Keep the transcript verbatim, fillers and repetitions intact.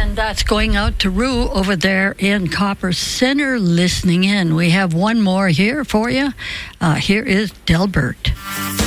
And that's going out to Rue over there in Copper Center listening in. We have one more here for you. Uh, here is Delbert.